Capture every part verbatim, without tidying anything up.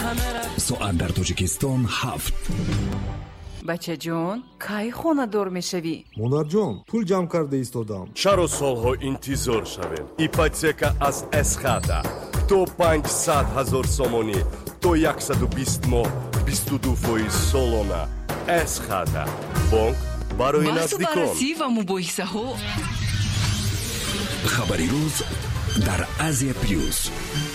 ساعت در تاجیکستان هفت. بچه جون کی خونه دور میشوی؟ مادر جان پول جمع کرده ایستادم. چرا سالها انتظار شویم؟ ایپاتека از اسخاتا تو پانصد هزار سومونی تو صد و بیست ماه بیست و دو فایز سالانه. اسخاتا بانک برای نزدیکان. بحث و بررسی و مباحثه ها. خبری روز در آسیا پلیوز.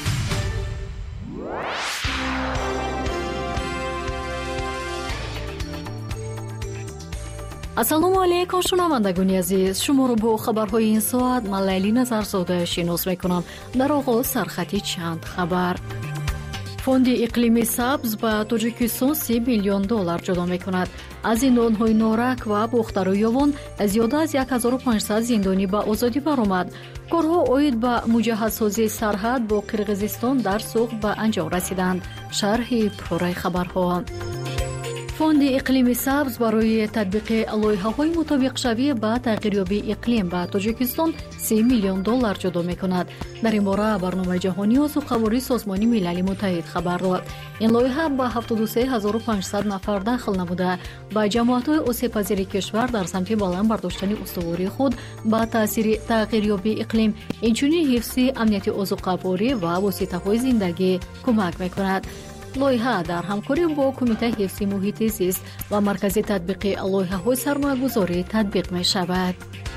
ассалому алайкум шунавандагони азиз, шуморо бо хабарҳои ин соат ман Лайли Назарзода шинос мекунам. дар оғоз сархати чанд хабар. фонди иқлими сабз ба Тоҷикистон си миллион доллар ҷодо мекунад. аз зиндонҳои норак ва бухтару ёвон зиёда аз ҳазору панҷсад зиндонӣ ба озодӣ баромад. корҳо оид ба муҷаҳҳазсозии сарҳад бо Қирғизистон дар суғд ба анҷом расиданд. шарҳи пораи хабарҳо. фонди иқлими сабз барои татбиқи лоиҳаҳои мутобиқшавӣ ба тағйирёбии иқлим ба Тоҷикистон си миллион доллар ҷодо мекунад. дар ин бора барномаи ҷаҳонии озуқавории Созмони Милали Муттаҳид хабар дод. ин лоиҳа ба ҳафтоду се ҳазору панҷсад нафар дахл намуда ба ҷамоатҳои осебпазири кишвар дар самти баланд бардоштани устувории худ ба таъсири тағйирёбии иқлим, инчунин ҳифзи амнияти озуқаворӣ ва воситаҳои зиндагӣ кӯмак мекунад. лоиҳа дар ҳамкорӣ бо Кумитаи ҳифзи муҳити зист ва маркази татбиқи лоиҳаҳои сармоягузорӣ татбиқ мешавад.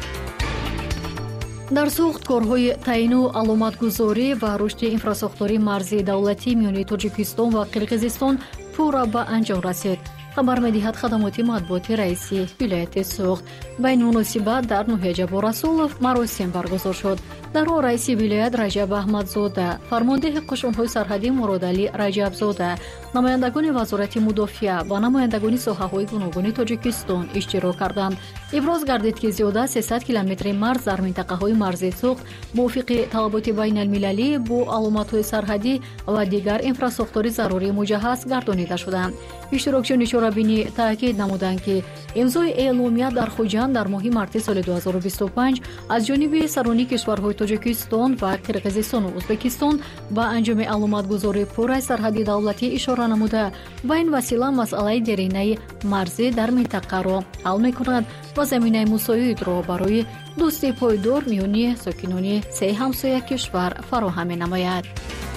дар суғд корҳои таъину аломатгузорӣ ва рушди инфрасохтории марзии давлатӣ миёни Тоҷикистон ва Қирғизистон пурра ба анҷом расид. хабар медиҳад хадамоти матбуоти раиси вилояти суғд. ба ин муносибат дар ноҳия Ҷаборасулов маросим баргузор шуд. дар он раиси вилоят Раҷаб Аҳмадзода, фармондеҳи қушунҳои сарҳадӣ Муродалӣ Раҷабзода, намояндагони вазорати мудофиа ва намояндагони соҳаҳои гуногуни Тоҷикистон иштирок карданд. иброз гардид ки зиёда аз сесад километри марз дар минтақаҳои марзии суғд мувофиқи талаботи байналмилалӣ бо аломатҳои сарҳадӣ ва дигар инфрасохтори зарурӣ муҷаҳҳаз гардонида шуданд. иштирокчиёни чорабинӣ таъкид намуданд ки имзои эъломия дар Хуҷанд дар моҳи марти соли ду ҳазору бисту панҷ аз ҷониби сарони кишварҳои Тоҷикистон ва Қирғизистону Ӯзбекистон ба анҷоми аломатгузории пурраи сарҳади давлатӣ ишора намуда, ба ин васила масъалаи деринаи марзӣ дар минтақаро ҳал мекунад ва заминаи мусоидро барои дӯстии пойдор миёни сокинони се ҳамсояи кишвар фароҳам менамояд.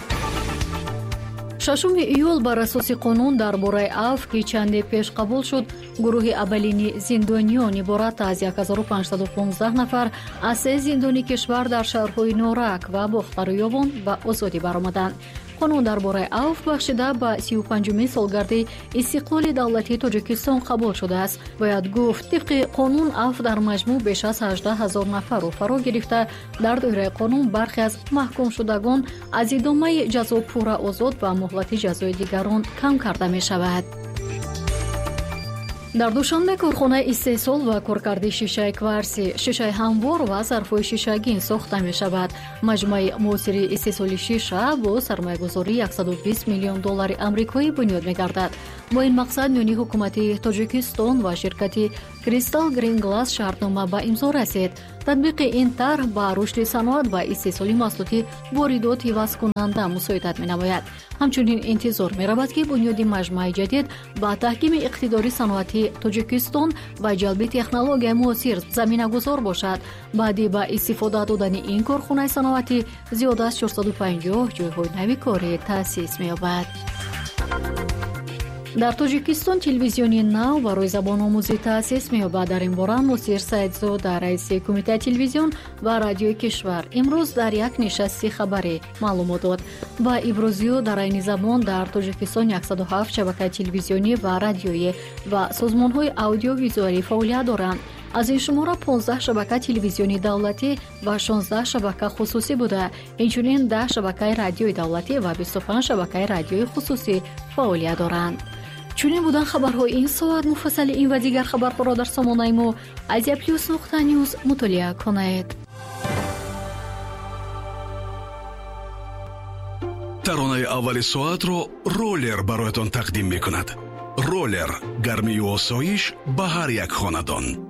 шашуми июл бар асоси қонун дар бораи аф ки чанде пеш қабул шуд, гурӯҳи аввалини зиндониён иборат аз ҳазору панҷсаду понздаҳ нафар аз се зиндони кишвар дар шаҳрҳои Норак ва Бохтару Ёвон ба озодӣ баромаданд. қонун дар бораи аф бахшида ба сию панҷумин солгарди истиқлоли давлатии Тоҷикистон қабул шудааст. бояд гуфт тибқи қонун аф дар маҷмӯъ беш аз ҳаждаҳ ҳазор нафарро фаро гирифта, дар доираи қонун бархе аз маҳкумшудагон аз идомаи ҷазо пурра озод ва муҳлати ҷазои дигарон кам карда мешавад. дар душанбе корхонаи истеҳсол ва коркарди шишаи кварси, шишаи ҳамвор ва зарфҳои шишагин сохта мешавад. маҷмӯаи муосири истеҳсоли шиша бо сармоягузории саду бист миллион доллари амрикоӣ бунёд мегардад. бо ин мақсад миёни ҳукумати Тоҷикистон ва ширкати Crystal Green Glass шартнома ба имзо расид. татбиқи ин тарҳ ба рушди саноат ва истеҳсоли маҳсулоти воридот ҳивазкунанда мусоидат менамояд. ҳамчунин интизор меравад ки бунёди маҷмӯаи ҷадид ба таҳкими иқтидори саноати Тоҷикистон ва ҷалби технологияи муосир заминагузор бошад. баъди ба истифода додани ин корхонаи саноатӣ зиёда аз чорсаду панҷоҳ ҷойҳои нави корӣ таъсис меёбад. дар Тоҷикистон телевизиони нав барои забономӯзӣ таъсис меёбад. дар ин бора Носир Саидзода, раиси Кумитаи телевизион ва радиои кишвар, имрӯз дар як нишасти хабарӣ маълумот дод. ба ибрози ӯ дар айни замон дар Тоҷикистон сад و ҳафт шабакаи телевизионӣ ва радиоӣ ва созмонҳои аудиовизуалӣ фаъолият доранд. аз ин шумора понздаҳ шабака телевизиони давлатӣ ва шонздаҳ шабака хусусӣ буда, инчунин даҳ шабакаи радиои давлатӣ ва бисту панҷ шабакаи радиои хусусӣ фаъолият доранд. чунин будан хабарҳои ин соат. муфассали ин ва дигар хабарҳоро дар сомонаи мо азия плюс нуқта нюз мутолиа кунед. таронаи аввали соатро ролер бароятон тақдим мекунад. ролер гармию осоиш ба ҳар як хонадон.